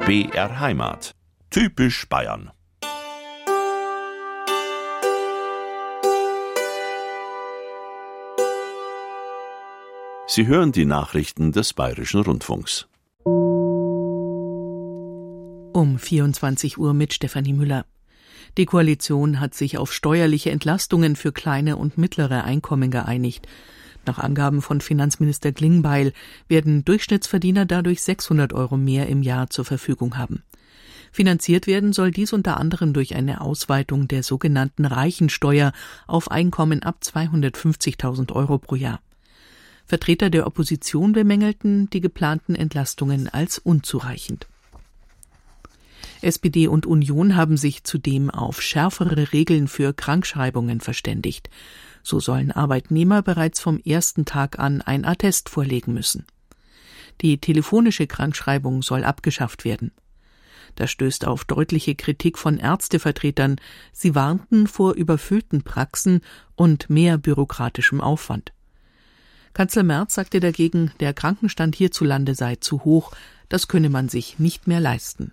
BR Heimat. Typisch Bayern. Sie hören die Nachrichten des Bayerischen Rundfunks. Um 24 Uhr mit Stefanie Müller. Die Koalition hat sich auf steuerliche Entlastungen für kleine und mittlere Einkommen geeinigt. Nach Angaben von Finanzminister Klingbeil werden Durchschnittsverdiener dadurch 600 € mehr im Jahr zur Verfügung haben. Finanziert werden soll dies unter anderem durch eine Ausweitung der sogenannten Reichensteuer auf Einkommen ab 250.000 € pro Jahr. Vertreter der Opposition bemängelten die geplanten Entlastungen als unzureichend. SPD und Union haben sich zudem auf schärfere Regeln für Krankschreibungen verständigt. So sollen Arbeitnehmer bereits vom ersten Tag an ein Attest vorlegen müssen. Die telefonische Krankschreibung soll abgeschafft werden. Das stößt auf deutliche Kritik von Ärztevertretern. Sie warnten vor überfüllten Praxen und mehr bürokratischem Aufwand. Kanzler Merz sagte dagegen, der Krankenstand hierzulande sei zu hoch, das könne man sich nicht mehr leisten.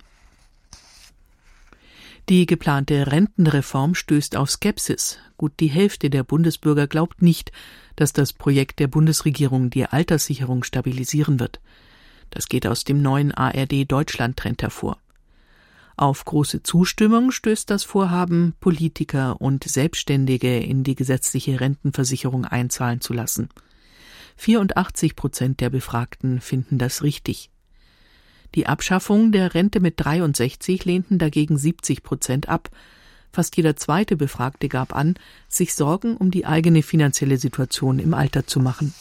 Die geplante Rentenreform stößt auf Skepsis. Gut die Hälfte der Bundesbürger glaubt nicht, dass das Projekt der Bundesregierung die Alterssicherung stabilisieren wird. Das geht aus dem neuen ARD-Deutschland-Trend hervor. Auf große Zustimmung stößt das Vorhaben, Politiker und Selbstständige in die gesetzliche Rentenversicherung einzahlen zu lassen. 84% der Befragten finden das richtig. Die Abschaffung der Rente mit 63 lehnten dagegen 70% ab. Fast jeder zweite Befragte gab an, sich Sorgen um die eigene finanzielle Situation im Alter zu machen.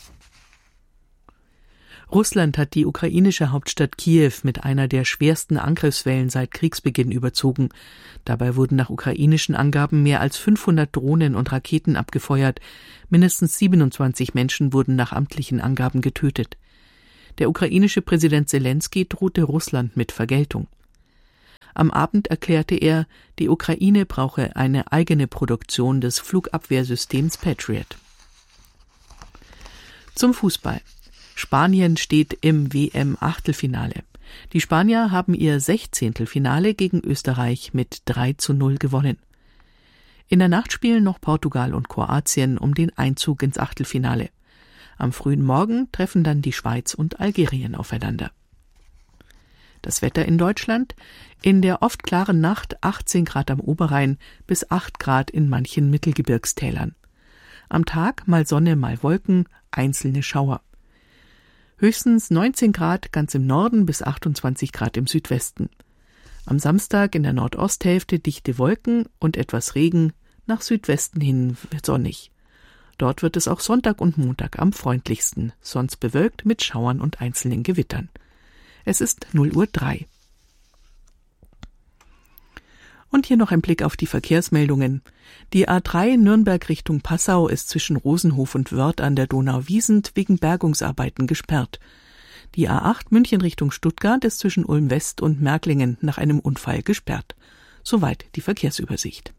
Russland hat die ukrainische Hauptstadt Kiew mit einer der schwersten Angriffswellen seit Kriegsbeginn überzogen. Dabei wurden nach ukrainischen Angaben mehr als 500 Drohnen und Raketen abgefeuert. Mindestens 27 Menschen wurden nach amtlichen Angaben getötet. Der ukrainische Präsident Selenskyj drohte Russland mit Vergeltung. Am Abend erklärte er, die Ukraine brauche eine eigene Produktion des Flugabwehrsystems Patriot. Zum Fußball. Spanien steht im WM-Achtelfinale. Die Spanier haben ihr 16. Finale gegen Österreich mit 3:0 gewonnen. In der Nacht spielen noch Portugal und Kroatien um den Einzug ins Achtelfinale. Am frühen Morgen treffen dann die Schweiz und Algerien aufeinander. Das Wetter in Deutschland: in der oft klaren Nacht 18 Grad am Oberrhein bis 8 Grad in manchen Mittelgebirgstälern. Am Tag mal Sonne, mal Wolken, einzelne Schauer. Höchstens 19 Grad ganz im Norden bis 28 Grad im Südwesten. Am Samstag in der Nordosthälfte dichte Wolken und etwas Regen, nach Südwesten hin wird sonnig. Dort wird es auch Sonntag und Montag am freundlichsten, sonst bewölkt mit Schauern und einzelnen Gewittern. Es ist 0:03 Uhr. Und hier noch ein Blick auf die Verkehrsmeldungen. Die A3 Nürnberg Richtung Passau ist zwischen Rosenhof und Wörth an der Donau-Wiesent wegen Bergungsarbeiten gesperrt. Die A8 München Richtung Stuttgart ist zwischen Ulm West und Märklingen nach einem Unfall gesperrt. Soweit die Verkehrsübersicht.